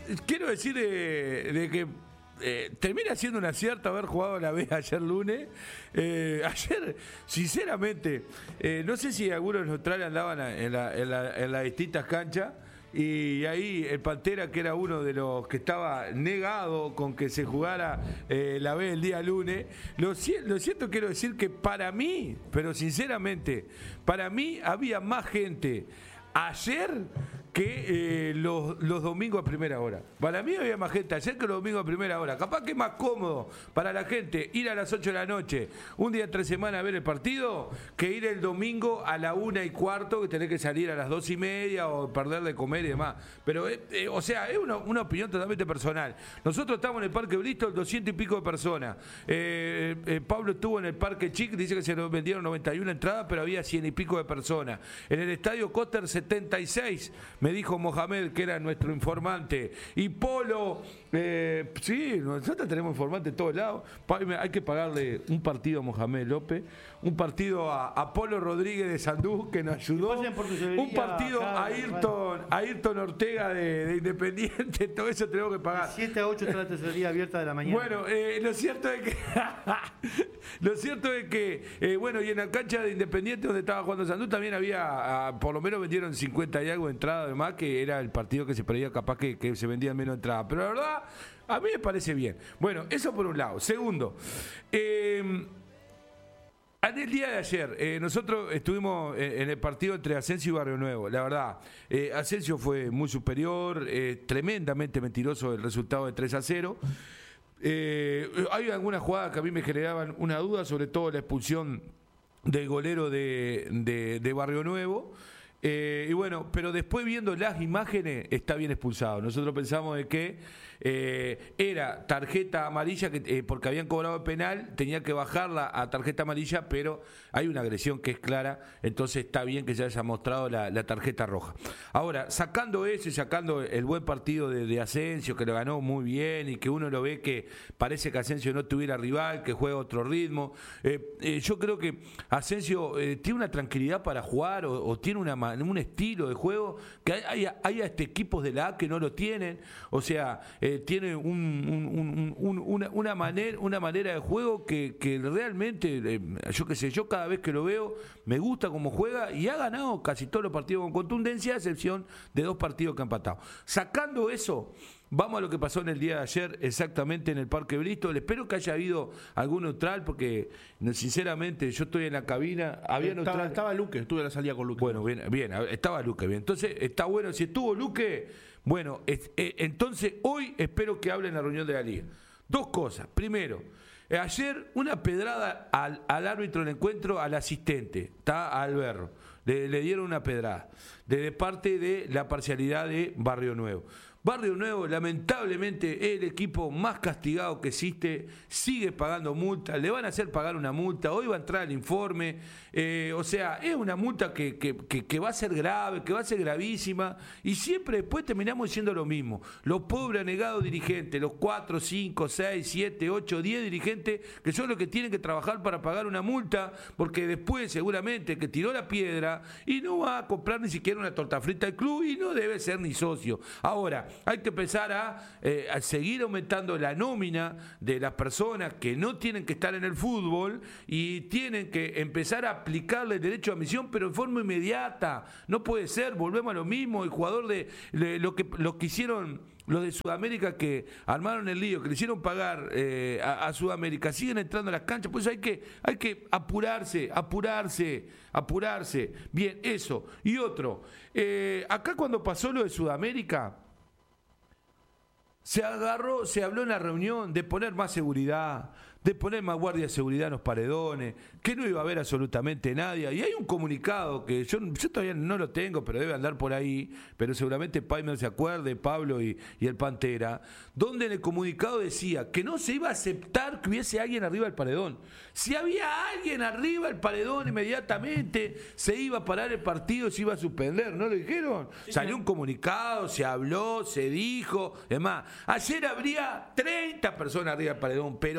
quiero decir de que termina siendo un acierto haber jugado la B ayer lunes. Ayer, sinceramente, no sé si algunos de los neutrales andaban en las distintas canchas. Y ahí el Pantera, que era uno de los que estaba negado con que se jugara la B el día lunes, lo cierto quiero decir que para mí, pero sinceramente, para mí había más gente ayer que los domingos a primera hora. Para mí había más gente ayer que los domingos a primera hora. Capaz que es más cómodo para la gente ir a las 8 de la noche, un día entre semana a ver el partido, que ir el domingo a la 1:15, que tenés que salir a las 2:30 o perder de comer y demás. Pero, o sea, es una opinión totalmente personal. Nosotros estamos en el Parque Bristol, 200 y pico de personas. Pablo estuvo en el Parque Chic, dice que se nos vendieron 91 entradas, pero había 100 y pico de personas. En el Estadio Coster, 76. Me dijo Mohamed, que era nuestro informante. Y Polo, sí, nosotros tenemos informantes de todos lados. Hay que pagarle un partido a Mohamed López, un partido a Polo Rodríguez de Sandú, que nos ayudó, un partido a Ayrton Ortega de Independiente, todo eso tenemos que pagar. De 7 a 8 está la tesorería abierta de la mañana. Bueno, lo cierto es que bueno, y en la cancha de Independiente donde estaba jugando Sandú también había, por lo menos vendieron 50 y algo de entradas, además que era el partido que se preveía capaz que se vendían menos entradas, pero la verdad a mí me parece bien. Bueno, eso por un lado. Segundo, en el día de ayer, nosotros estuvimos en el partido entre Asensio y Barrio Nuevo. La verdad, Asensio fue muy superior, tremendamente mentiroso el resultado de 3-0. Hay algunas jugadas que a mí me generaban una duda, sobre todo la expulsión del golero de Barrio Nuevo. Y bueno, pero después viendo las imágenes está bien expulsado. Nosotros pensamos de que era tarjeta amarilla, que porque habían cobrado el penal, tenía que bajarla a tarjeta amarilla, pero hay una agresión que es clara, entonces está bien que se haya mostrado la tarjeta roja. Ahora, sacando eso y sacando el buen partido de Asensio, que lo ganó muy bien y que uno lo ve que parece que Asensio no tuviera rival, que juega otro ritmo, yo creo que Asensio tiene una tranquilidad para jugar o tiene un estilo de juego que hay hasta equipos de la A que no lo tienen, o sea, tiene una manera de juego que realmente, yo qué sé, yo cada vez que lo veo me gusta cómo juega y ha ganado casi todos los partidos con contundencia, a excepción de 2 partidos que ha empatado. Sacando eso, vamos a lo que pasó en el día de ayer exactamente en el Parque Bristol. Espero que haya habido algún neutral, porque sinceramente yo estoy en la cabina. Había neutral. Estaba Luque, estuve a la salida con Luque. Bueno, bien, estaba Luque, bien. Entonces, está bueno, si estuvo Luque, bueno, entonces hoy espero que hable en la reunión de la Liga. 2 cosas. Primero, ayer una pedrada al árbitro del encuentro, al asistente, a Alberro. Le dieron una pedrada de parte de la parcialidad de Barrio Nuevo. Barrio Nuevo, lamentablemente, es el equipo más castigado que existe, sigue pagando multas, le van a hacer pagar una multa, hoy va a entrar el informe, o sea, es una multa que va a ser grave, que va a ser gravísima, y siempre después terminamos diciendo lo mismo. Los pobres anegados dirigentes, los 4, 5, 6, 7, 8, 10 dirigentes, que son los que tienen que trabajar para pagar una multa, porque después seguramente que tiró la piedra y no va a comprar ni siquiera una torta frita al club y no debe ser ni socio. Ahora, hay que empezar a seguir aumentando la nómina de las personas que no tienen que estar en el fútbol y tienen que empezar a aplicarle el derecho a admisión, pero en forma inmediata. No puede ser, volvemos a lo mismo. El jugador de lo que hicieron los de Sudamérica, que armaron el lío, que le hicieron pagar a Sudamérica, siguen entrando a las canchas. Pues hay que apurarse. Bien, eso. Y otro, acá cuando pasó lo de Sudamérica, se habló en la reunión de poner más seguridad, de poner más guardia de seguridad en los paredones, que no iba a haber absolutamente nadie. Y hay un comunicado que yo todavía no lo tengo, pero debe andar por ahí, pero seguramente Paimer se acuerde, Pablo y el Pantera, donde en el comunicado decía que no se iba a aceptar que hubiese alguien arriba del paredón. Si había alguien arriba del paredón, inmediatamente se iba a parar el partido, se iba a suspender. ¿No lo dijeron? Salió un comunicado, se habló, se dijo. Es más, ayer habría 30 personas arriba del paredón, pero 30.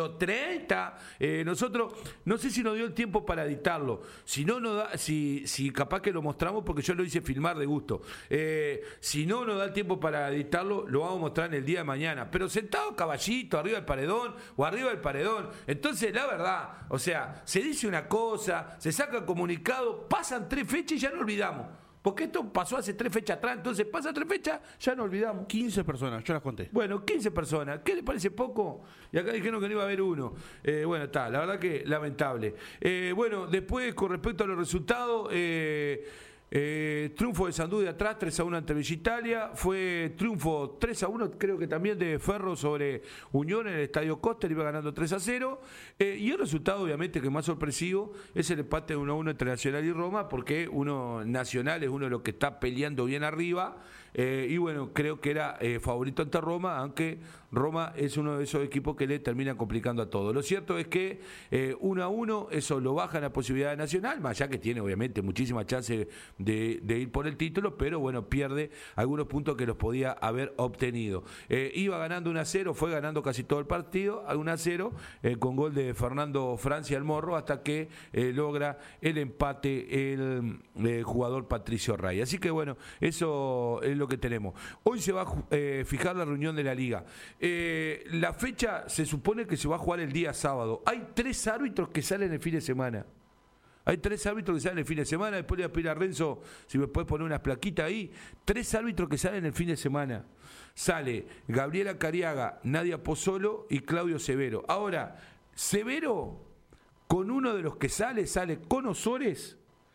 ahí está. Nosotros, no sé si nos dio el tiempo para editarlo. Si no nos da, si capaz que lo mostramos, porque yo lo hice filmar de gusto. Si no nos da el tiempo para editarlo, lo vamos a mostrar en el día de mañana. Pero sentado caballito, arriba del paredón o arriba del paredón. Entonces, la verdad, o sea, se dice una cosa, se saca el comunicado, pasan 3 fechas y ya no olvidamos. Porque esto pasó hace 3 fechas atrás, entonces pasa 3 fechas, ya no olvidamos. 15 personas, yo las conté. Bueno, 15 personas, ¿qué les parece poco? Y acá dijeron que no iba a haber uno. Bueno, está, la verdad que lamentable. Bueno, después con respecto a los resultados, triunfo de Sandú de atrás, 3-1 ante Villa Italia. Fue triunfo 3-1, creo que también de Ferro sobre Unión en el Estadio Coster, iba ganando 3-0. Y el resultado, obviamente, que más sorpresivo es el empate de 1-1 entre Nacional y Roma, porque Nacional es uno de los que está peleando bien arriba. Y bueno, creo que era favorito ante Roma, aunque Roma es uno de esos equipos que le termina complicando a todo. Lo cierto es que 1-1, eso lo baja en la posibilidad de Nacional, más allá que tiene obviamente muchísimas chances de ir por el título, pero bueno, pierde algunos puntos que los podía haber obtenido. Iba ganando 1-0, fue ganando casi todo el partido, 1-0, con gol de Fernando Francia el Morro, hasta que logra el empate el jugador Patricio Ray. Así que bueno, eso es lo que tenemos. Hoy se va a fijar la reunión de la Liga. La fecha se supone que se va a jugar el día sábado. Hay 3 árbitros que salen el fin de semana. Hay 3 árbitros que salen el fin de semana. Después le voy a pedir a Renzo si me puede poner unas plaquitas ahí. 3 árbitros que salen el fin de semana. Sale Gabriela Cariaga, Nadia Pozzolo y Claudio Severo. Ahora, Severo, con uno de los que sale con Osores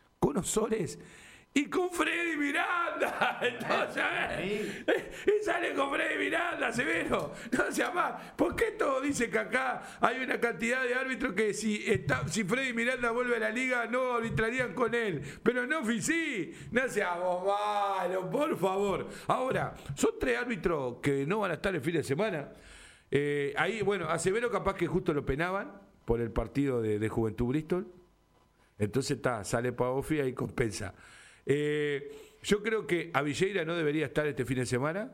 y con Freddy Miranda. Entonces, y sale con Freddy Miranda, Severo. No sea más. ¿Por qué todos dicen que acá hay una cantidad de árbitros que si Freddy Miranda vuelve a la liga no arbitrarían con él? Pero no, sí. No seamos malos, por favor. Ahora, son 3 árbitros que no van a estar el fin de semana. Ahí, bueno, a Severo capaz que justo lo penaban por el partido de Juventud Bristol. Entonces sale Pavofia y compensa. Yo creo que a Villeira no debería estar este fin de semana.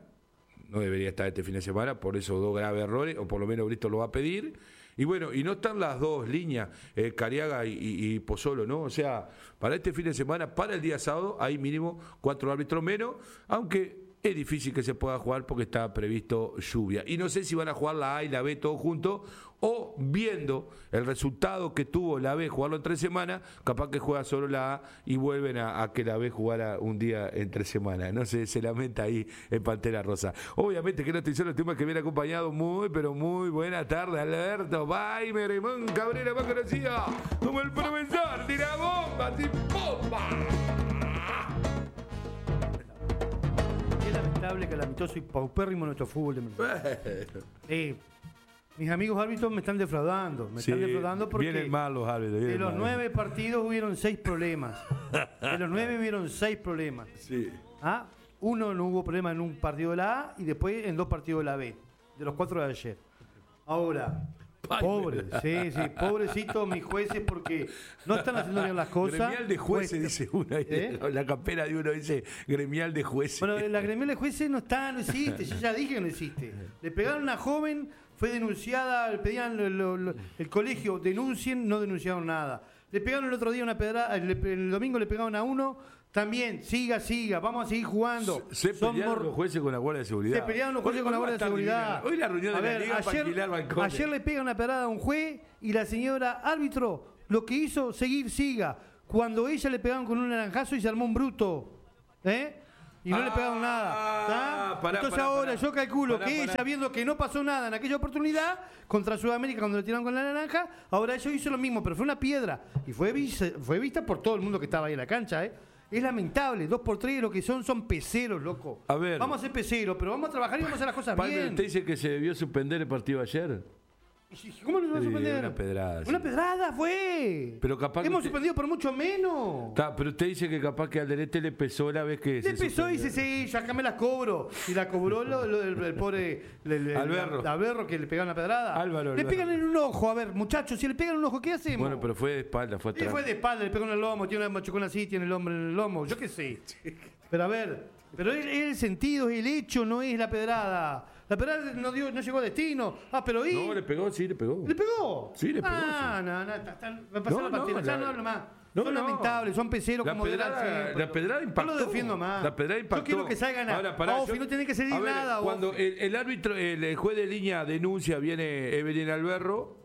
Por esos 2 graves errores, o por lo menos Bristol lo va a pedir. Y bueno, y no están las 2 líneas, Cariaga y Pozzolo, ¿no? O sea, para este fin de semana, para el día sábado, hay mínimo 4 árbitros menos, aunque es difícil que se pueda jugar porque está previsto lluvia. Y no sé si van a jugar la A y la B todos juntos, o viendo el resultado que tuvo la B, jugarlo en 3 semanas, capaz que juega solo la A y vuelven a que la B jugara un día en 3 semanas. No sé, se lamenta ahí en Pantera Rosa. Obviamente que no estoy solo, estoy más que bien acompañado. Pero muy buena tarde, Alberto Baime, Raymond Cabrera, más conocido como el profesor Tirabomba, bomba. Es lamentable, calamitoso y paupérrimo nuestro fútbol de mis amigos árbitros me están defraudando. Porque vienen mal los árbitros. De los 9 partidos hubieron 6 problemas. Sí. Uno no hubo problema en un partido de la A y después en 2 partidos de la B. De los 4 de ayer. Ahora, pobrecitos mis jueces porque no están haciendo bien las cosas. Gremial de jueces, dice uno. La campera de uno dice gremial de jueces. Bueno, la gremial de jueces no existe. Yo ya dije que no existe. Le pegaron a una joven, fue denunciada, le pedían el colegio, denuncien, no denunciaron nada. Le pegaron el otro día una pedrada, el domingo le pegaron a uno, también, siga, vamos a seguir jugando. Se pelearon los jueces con la Guardia de Seguridad. Hoy la reunión de la Liga para alquilar balcones. Ayer le pega una pedrada a un juez y la señora árbitro lo que hizo, siga. Cuando ella le pegaron con un naranjazo y se armó un bruto. Y no le pegaron nada. Entonces ahora yo calculo que ella, viendo que no pasó nada en aquella oportunidad contra Sudamérica cuando le tiraron con la naranja, ahora ella hizo lo mismo, pero fue una piedra. Y fue vista por todo el mundo que estaba ahí en la cancha. Es lamentable, 2x3 lo que son peceros, loco. A ver. Vamos a ser peceros, pero vamos a trabajar y vamos a hacer las cosas bien. ¿Usted dice que se debió suspender el partido ayer? ¿Cómo no se va a suspender? Una pedrada. Una pedrada fue. Pero capaz hemos suspendido por mucho menos. Pero usted dice que capaz que al Alderete le pesó la vez que le pesó y dice, sí, ya acá me las cobro. Y la cobró el pobre Alberro que le pegaron la pedrada. Álvaro. Le pegan en un ojo. A ver, muchachos, si le pegan en un ojo, ¿qué hacemos? Bueno, pero fue de espalda, fue atrás. Fue de espalda, le pegó en el lomo, tiene una machucona así, tiene el hombre en el lomo. Yo qué sé. Pero a ver, pero es el sentido, es el hecho, no es la pedrada. La penal no llegó a destino. Pero ¿y? No, le pegó, sí, le pegó. ¿Le pegó? Sí, le pegó. No, me pasó la partida. Ya no hablo más. Son lamentables, son peceros como de la pedrada impactó. No lo defiendo más. La pedrada impactó. Yo quiero que salgan no tiene que salir nada. Cuando el árbitro, el juez de línea denuncia, viene Evelyn Alberro,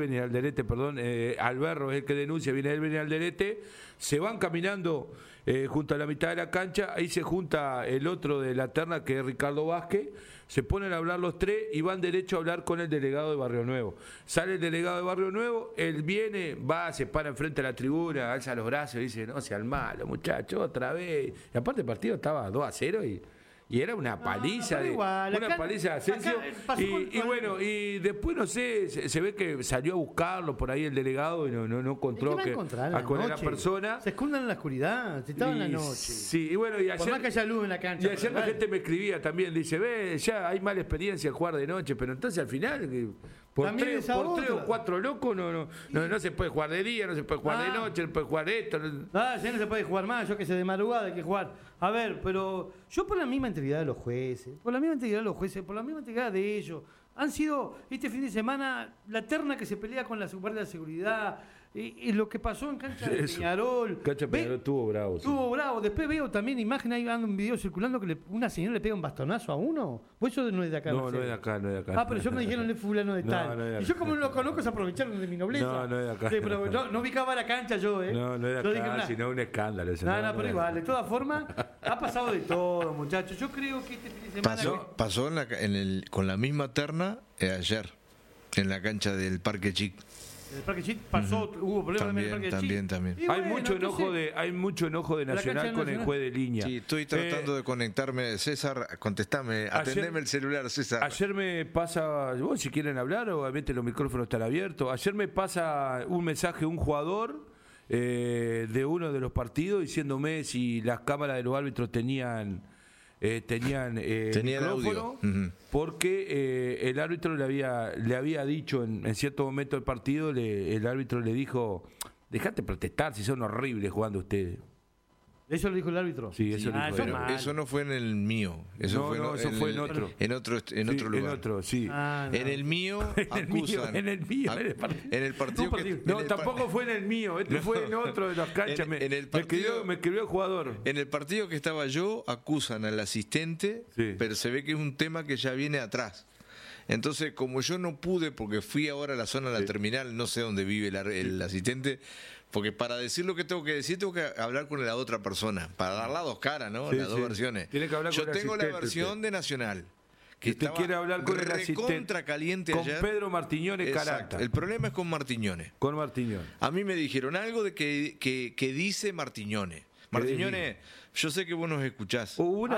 Alberro es el que denuncia, viene Evelyn Alderete, se van caminando junto a la mitad de la cancha, ahí se junta el otro de la terna que es Ricardo Vázquez, se ponen a hablar los tres y van derecho a hablar con el delegado de Barrio Nuevo. Sale el delegado de Barrio Nuevo, él viene, va, se para enfrente de la tribuna, alza los brazos y dice, no sean malos muchachos, otra vez. Y aparte el partido estaba 2-0 y era una paliza, paliza de Asensio. Y bueno, y después no sé, se ve que salió a buscarlo por ahí el delegado y no encontró a cuál era la persona. Se esconden en la oscuridad, se estaba en la noche. Sí, y bueno, y ayer, por más que haya luz en la cancha. Y ayer la gente me escribía también, dice, ya hay mala experiencia jugar de noche, pero entonces al final por 3 o 4 locos no se puede jugar de día, no se puede jugar de noche, no se puede jugar esto. Ya no se puede jugar más, yo que sé, de madrugada hay que jugar. A ver, pero yo por la misma integridad de los jueces, por la misma integridad de ellos, han sido este fin de semana la terna que se pelea con la Guardia de Seguridad. Y lo que pasó en cancha de Peñarol. Cancha de Peñarol estuvo bravo. Estuvo bravo. Después veo también imagen, ahí anda un video circulando que una señora le pega un bastonazo a uno. ¿Vos eso no es de acá? No es de acá, pero yo me dijeron de fulano de tal. No es de acá. Y yo como no lo conozco, se aprovecharon de mi nobleza. No es de acá. Sí, pero no ubicaba la cancha yo, No es de acá, sino un escándalo. Pero igual, de todas formas, ha pasado de todo, muchachos. Yo creo que este fin de semana... Pasó con la misma terna ayer, en la cancha del Parque Chic. El Parque Chit pasó, hubo problemas en el Parque Chit. También. Hay mucho enojo de Nacional con el juez de línea. Sí, estoy tratando de conectarme. César, contestame, atendeme el celular, César. Ayer me pasa, vos si quieren hablar, obviamente los micrófonos están abiertos. Ayer me pasa un mensaje un jugador de uno de los partidos diciéndome si las cámaras de los árbitros tenían micrófono, porque el árbitro le había dicho en cierto momento del partido, el árbitro le dijo, dejate protestar si son horribles jugando ustedes. ¿Eso lo dijo el árbitro? Sí, eso lo dijo. Pero eso no fue en el mío. Eso fue en otro. En otro lugar. En otro, sí. En el mío acusan. En el partido que... No, tampoco fue en el mío. Este fue en otro de las canchas. Me escribió el jugador. En el partido que estaba yo, acusan al asistente, pero se ve que es un tema que ya viene atrás. Entonces, como yo no pude, porque fui ahora a la zona de la terminal, no sé dónde vive el asistente, porque para decir lo que tengo que decir, tengo que hablar con la otra persona, para dar las dos caras, ¿no? Las dos versiones. Tiene que hablar yo tengo la versión de Nacional. Que usted quiere hablar con el asistente caliente con ayer. Pedro Martiñone Caranta. El problema es con Martiñone. Con Martiñone. A mí me dijeron algo de que dice Martiñone. Martiñone, yo sé que vos nos escuchás.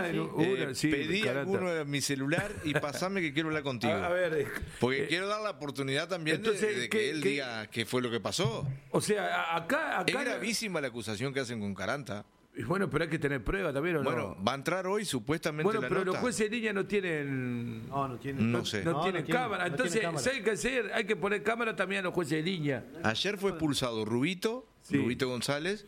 Pedí alguno de mi celular y pasame que quiero hablar contigo. A ver, porque quiero dar la oportunidad también de que él diga qué fue lo que pasó. O sea, acá es gravísima la acusación que hacen con Caranta. Bueno, pero hay que tener prueba también, ¿o no? Bueno, va a entrar hoy supuestamente la nota. Bueno, pero los jueces de línea no tienen... No tienen. No sé. No tienen cámara. Entonces, ¿sabes qué hacer? Hay que poner cámara también a los jueces de línea. Ayer fue expulsado Rubito González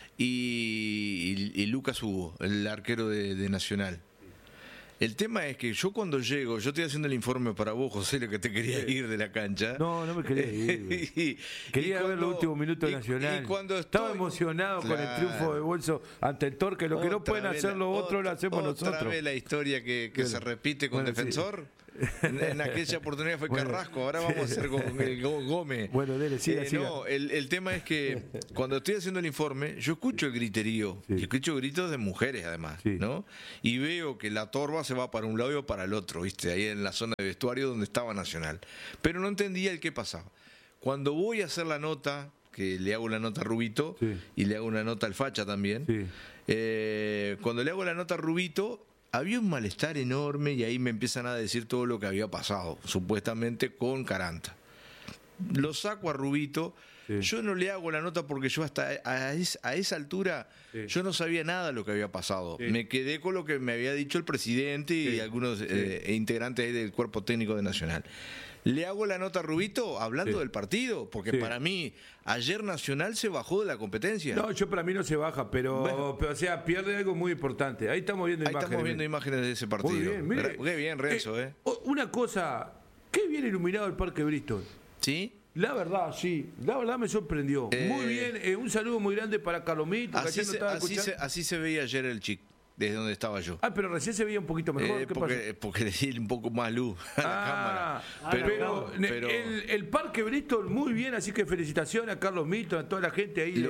y Lucas Hugo, el arquero de Nacional. El tema es que yo cuando llego, yo estoy haciendo el informe para vos, José, lo que te quería ir de la cancha. No me quería ir. Quería ver los últimos minutos de Nacional. Estaba emocionado con el triunfo de Bolso ante el Torque. Lo que no pueden hacer los otros, lo hacemos nosotros. Otra vez la historia que se repite con Defensor. En aquella oportunidad fue Carrasco, ahora vamos a hacer con el Gómez. Bueno, dele, siga. No, el tema es que cuando estoy haciendo el informe, yo escucho el griterío, y escucho gritos de mujeres además, ¿no? Y veo que la torba se va para un lado y para el otro, ¿viste? Ahí en la zona de vestuario donde estaba Nacional. Pero no entendía el qué pasaba. Cuando voy a hacer la nota, que le hago la nota a Rubito, y le hago una nota al Facha también, cuando le hago la nota a Rubito, había un malestar enorme y ahí me empiezan a decir todo lo que había pasado, supuestamente con Caranta. lo saco a Rubito. Yo no le hago la nota porque yo hasta a esa altura yo no sabía nada de lo que había pasado. Me quedé con lo que me había dicho el presidente y algunos integrantes ahí del cuerpo técnico de Nacional. Le hago la nota a Rubito hablando del partido, porque para mí ayer Nacional se bajó de la competencia. No, para mí no se baja, pero o sea, pierde algo muy importante. Ahí estamos viendo imágenes. Ahí estamos viendo imágenes de ese partido. Muy bien, mire, qué bien, Renzo. Una cosa, qué bien iluminado el Parque Bristol. ¿Sí? La verdad, me sorprendió. Muy bien, un saludo muy grande para Carlomito. Así se veía ayer el Chic, desde donde estaba yo. Pero recién se veía un poquito mejor. Porque le di un poco más luz a la cámara. Pero el Parque Bristol muy bien, así que felicitaciones a Carlomito, a toda la gente ahí.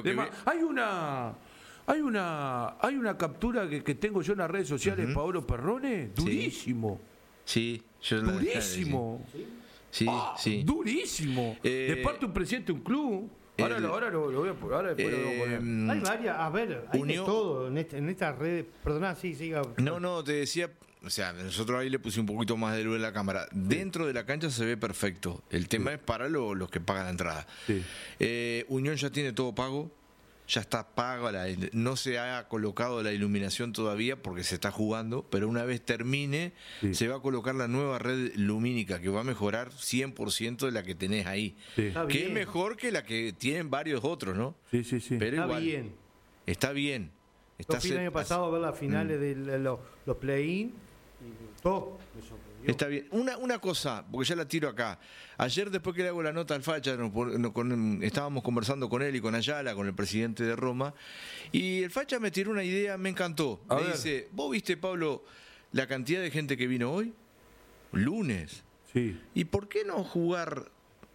Hay una captura que tengo yo en las redes sociales, Paolo Perrone, durísimo. Sí, durísimo. Sí. Durísimo. De parte de un presidente de un club. Ahora lo voy a después lo voy a poner. Hay varias, hay de todo en estas redes. Perdona, siga. No, te decía, o sea, nosotros ahí le pusimos un poquito más de luz en la cámara. Dentro de la cancha se ve perfecto. El tema es para los que pagan la entrada. Unión ya tiene todo pago. Ya está pago, no se ha colocado la iluminación todavía porque se está jugando, pero una vez termine se va a colocar la nueva red lumínica que va a mejorar 100% de la que tenés ahí, que es mejor que la que tienen varios otros, ¿no? Sí. Pero está igual, bien. Está bien. Yo fui el año pasado a ver las finales de los play-in y todo me sorprendió. Está bien. Una cosa, porque ya la tiro acá. Ayer, después que le hago la nota al Facha, estábamos conversando con él y con Ayala, con el presidente de Roma, y el Facha me tiró una idea, me encantó. Me dice, ¿vos viste, Pablo, la cantidad de gente que vino hoy? Lunes. Sí. ¿Y por qué no jugar,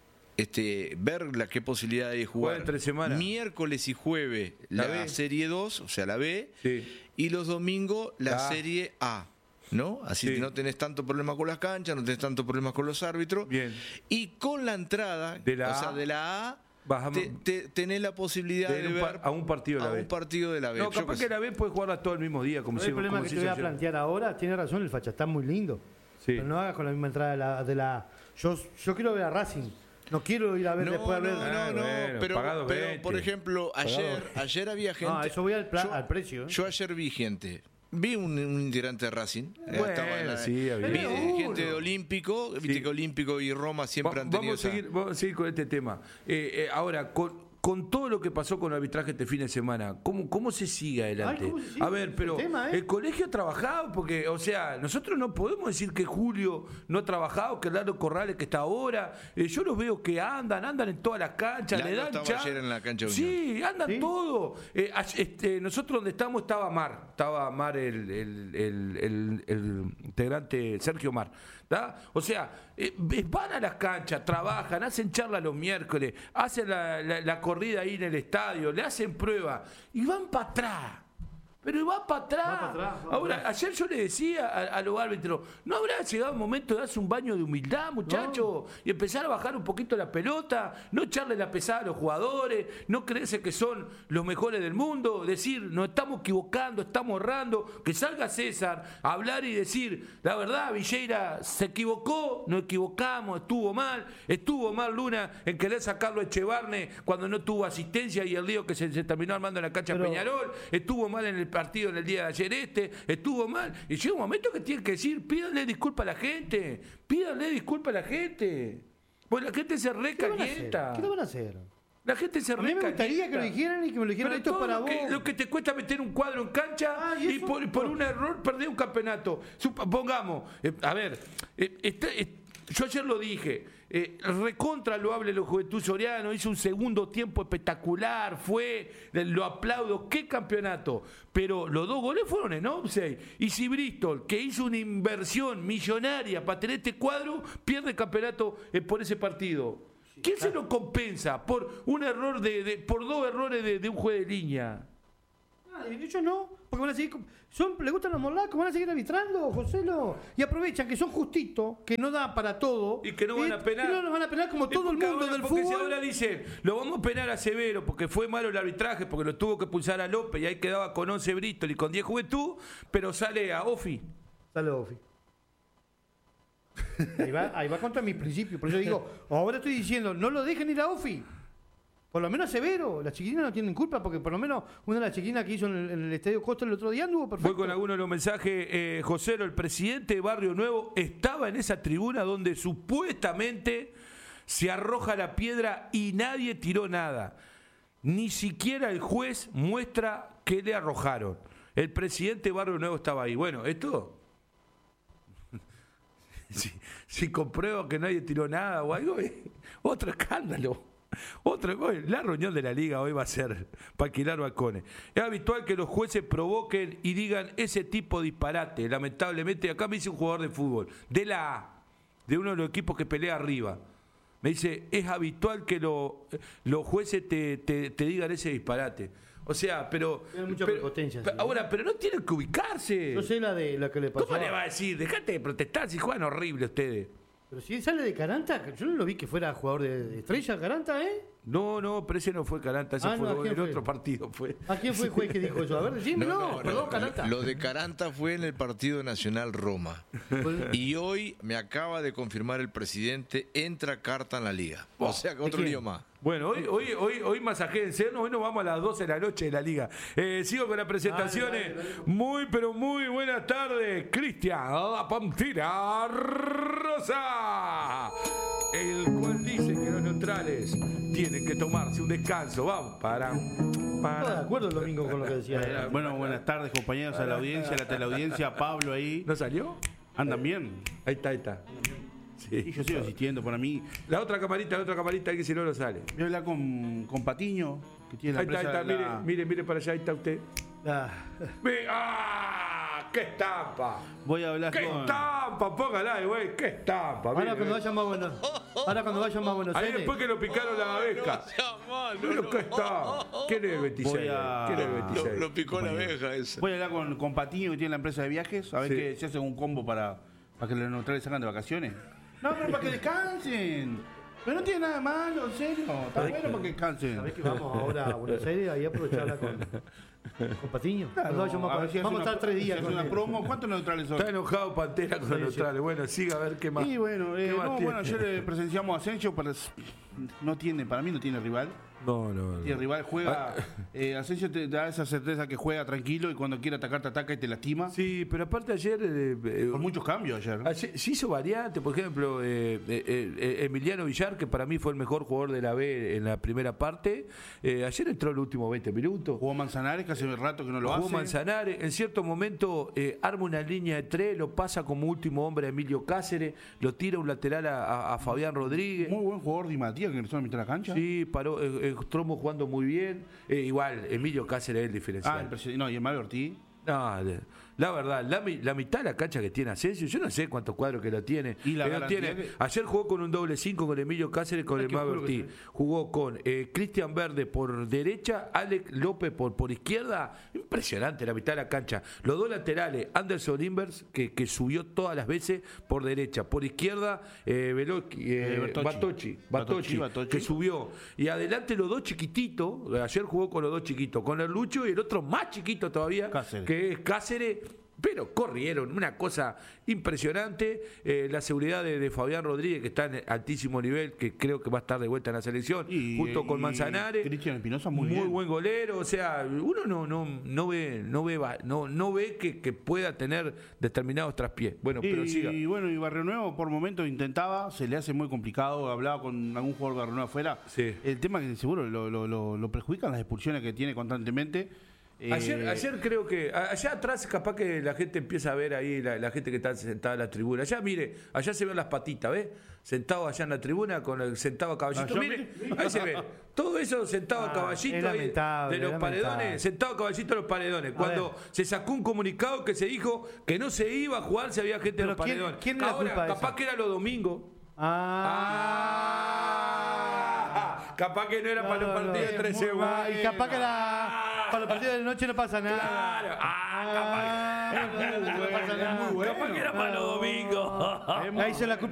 ver qué posibilidad hay de jugar entre semana, miércoles y jueves la Serie 2, o sea, la B, y los domingos la Serie A? ¿No? Así no tenés tanto problema con las canchas, no tenés tanto problema con los árbitros. Bien. Y con la entrada, de la A, tenés la posibilidad de ver a un partido de la B. No, capaz que la B puede jugarla todo el mismo día. Como el problema que te voy a plantear ahora, tiene razón el Facha, está muy lindo. Pero no hagas con la misma entrada de la yo quiero ver a Racing. No quiero ir a ver después de ver. Pero por ejemplo, ayer había gente. No, eso voy al precio. Yo ayer vi gente. Vi un integrante de Racing. Vi gente de Olímpico. Viste que Olímpico y Roma siempre han tenido. Vamos a seguir con este tema. Ahora, con todo lo que pasó con el arbitraje este fin de semana, ¿cómo se sigue adelante? A ver, pero el colegio ha trabajado, porque, o sea, nosotros no podemos decir que Julio no ha trabajado, que Lalo Corrales que está ahora. Yo los veo que andan en todas las canchas, le dan estaba ayer en la cancha de Unión. Sí, andan todo. Nosotros donde estaba Mar, el integrante Sergio Mar. O sea, van a las canchas, trabajan, hacen charlas los miércoles, hacen la corrida ahí en el estadio, le hacen prueba y van para atrás. Pero va para atrás. Ahora, ayer yo le decía a los árbitros, ¿no habrá llegado el momento de darse un baño de humildad, muchachos? Y empezar a bajar un poquito la pelota, no echarle la pesada a los jugadores, no creerse que son los mejores del mundo, decir, nos estamos equivocando, estamos errando, que salga César a hablar y decir, la verdad, Villeira se equivocó, nos equivocamos, estuvo mal Luna en querer sacarlo a Echevarne cuando no tuvo asistencia y el lío que se terminó armando en la cancha Peñarol, estuvo mal en el partido en el día de ayer estuvo mal, y llega un momento que tienen que decir, pídanle disculpas a la gente, pues la gente se recalienta. ¿Qué lo van a hacer? La gente se recalienta. A mí me gustaría que lo dijeran y que me lo dijeran, esto para vos. Lo que te cuesta meter un cuadro en cancha y por un error perder un campeonato. Supongamos, a ver, yo ayer lo dije, recontra loable la Juventud Soriano, hizo un segundo tiempo espectacular, lo aplaudo, qué campeonato, pero los 2 goles fueron en offside, y si Bristol, que hizo una inversión millonaria para tener este cuadro, pierde el campeonato por ese partido, ¿quién se lo compensa por un error por 2 errores de un juez de línea? Ellos no, porque van a seguir, le gustan los morlacos, van a seguir arbitrando, Joselo, y aprovechan que son justitos, que no dan para todo y que no van a penar. No nos van a penar como todo el mundo del fútbol. Si ahora dicen, lo vamos a penar a Severo porque fue malo el arbitraje, porque lo tuvo que pulsar a López y ahí quedaba con 11 Bristol y con 10 Juventud, pero sale a Ofi. Sale a Ofi. Ahí va contra mis principios. Por eso digo, ahora estoy diciendo, no lo dejen ir a Ofi. Por lo menos severo. Las chiquilinas no tienen culpa, porque por lo menos una de las chiquilinas que hizo en el Estadio Costa el otro día anduvo perfecto. Voy con algunos de los mensajes. Josero, el presidente de Barrio Nuevo, estaba en esa tribuna donde supuestamente se arroja la piedra y nadie tiró nada. Ni siquiera el juez muestra que le arrojaron. El presidente de Barrio Nuevo estaba ahí. Bueno, esto... si compruebo que nadie tiró nada o algo, otro escándalo. La reunión de la liga hoy va a ser para alquilar balcones. Es habitual que los jueces provoquen y digan ese tipo de disparate. Lamentablemente, acá me dice un jugador de fútbol, de la A, de uno de los equipos que pelea arriba. Me dice, es habitual que los jueces te digan ese disparate. O sea, pero... Tiene mucha prepotencia. Ahora, pero no tienen que ubicarse. Yo sé la que le pasó. ¿Cómo le va a decir? Dejate de protestar si juegan horrible ustedes. Pero si él sale de Caranta, yo no lo vi que fuera jugador de Estrella, Caranta, ¿eh? No, pero ese no fue Caranta, ese fue en otro partido. ¿A quién fue el juez que dijo eso? A ver, decímelo. Perdón, Caranta. Lo de Caranta fue en el Partido Nacional Roma. Y hoy me acaba de confirmar el presidente, entra carta en la liga. O sea, que otro lío más. Bueno, hoy masajéense, hoy nos vamos a las 12 de la noche de la liga. Sigo con las presentaciones. Dale. Muy, pero muy buenas tardes. Cristian La Pantera Rosa, el cual dice que los neutrales tienen que tomarse un descanso. Vamos, para. Estoy de acuerdo el domingo con lo que decía. Bueno, buenas tardes, compañeros, a la audiencia, a la teleaudiencia, Pablo ahí. ¿No salió? ¿Andan bien? Ahí está. Sí. Y yo sigo insistiendo, para mí. La otra camarita, que si no lo sale. Voy a hablar con Patiño, que tiene la ahí empresa. Está. Mire para allá, ahí está usted. ¡Qué estampa! Voy a hablar ¡Qué estampa! Póngala, güey, ¡qué estampa! Ahora cuando vayan más buenos. Ahí Aires. Después que lo picaron la abeja. Pero qué estampa. ¿Quién es el 26? Lo picó la abeja esa. Voy a hablar con Patiño, que tiene la empresa de viajes, a ver que se hace un combo para que los neutrales salgan de vacaciones. No, pero para que descansen. Pero no tiene nada de malo, en serio. Está bueno para que descansen. ¿Sabés que vamos ahora a Buenos Aires ahí a aprovecharla con Patiño? Claro, vamos a estar 3 días con una promo. ¿Cuántos neutrales son? Está enojado Pantera con los neutrales. Bueno, siga a ver qué más. Y bueno, ayer presenciamos a Asensio, para mí no tiene rival. No. Tiene rival, juega. Asensio te da esa certeza que juega tranquilo y cuando quiere atacar te ataca y te lastima. Sí, pero aparte ayer. Con muchos cambios ayer. Se hizo variante, por ejemplo, Emiliano Villar, que para mí fue el mejor jugador de la B en la primera parte. Ayer entró en los últimos 20 minutos. Jugó Manzanares, que hace un rato que no lo hace. Jugó Manzanares, en cierto momento arma una línea de 3, lo pasa como último hombre a Emilio Cáceres, lo tira un lateral a Fabián Rodríguez. Muy buen jugador Di Matías, que empezó a mitad de la cancha. Sí, paró. Tromo jugando muy bien. Igual, Emilio Cáceres es el diferencial. Y el Mario Ortiz. No, la verdad, la mitad de la cancha que tiene Asensio, yo no sé cuántos cuadros que lo tiene. ¿Y la Ayer jugó con un doble 5 con Emilio Cáceres, con el Mago Ortiz. Jugó con Cristian Verde por derecha, Alex López por izquierda. Impresionante la mitad de la cancha. Los dos laterales, Anderson Invers, que subió todas las veces por derecha. Por izquierda, Batocci, que subió. Y adelante los dos chiquititos. Ayer jugó con los dos chiquitos, con el Lucho y el otro más chiquito todavía, Cáceres. Que es Cáceres. Pero corrieron, una cosa impresionante. La seguridad de Fabián Rodríguez, que está en altísimo nivel, que creo que va a estar de vuelta en la selección, junto con Manzanares. Cristian Espinosa muy buen golero. O sea, uno no ve que pueda tener determinados traspiés. Bueno, pero siga. Y bueno, y Barrio Nuevo por momentos intentaba, se le hace muy complicado. Hablaba con algún jugador de Barrio Nuevo afuera. Sí. El tema que seguro lo perjudican las expulsiones que tiene constantemente. Ayer creo que, allá atrás capaz que la gente empieza a ver ahí, la gente que está sentada en la tribuna. Allá, mire, allá se ven las patitas, ¿ves? Sentado allá en la tribuna, con el sentado a caballito. Mire, ahí se ve. Todo eso sentado a caballito ahí, de los paredones, sentado a caballito de los paredones. Cuando se sacó un comunicado que se dijo que no se iba a jugar si había gente en los paredones. ¿Quién ahora, capaz que era los domingos. Capaz que no era para los partidos de 13 semanas. Y capaz que para los partidos de noche no pasa nada. Claro. Capaz que era para los domingos. Ahí se la culpa.